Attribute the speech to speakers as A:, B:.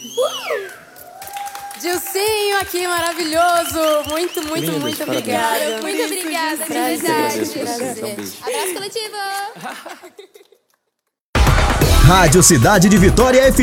A: Dilcinho aqui, maravilhoso. Muito obrigada.
B: Muito obrigada, de verdade. Abraço coletivo.
C: Rádio Cidade de Vitória FM.